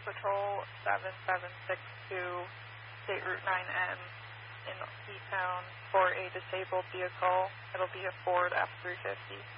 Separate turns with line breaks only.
Patrol 7762, State Route 9N in E-Town for a disabled vehicle. It'll be a Ford F-350.